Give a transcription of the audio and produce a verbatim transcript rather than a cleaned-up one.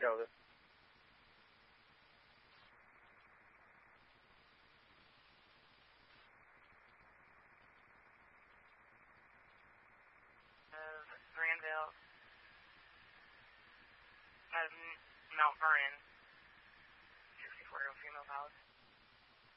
Go. Granville, um, Mount Vernon, sixty-four year old female pilot.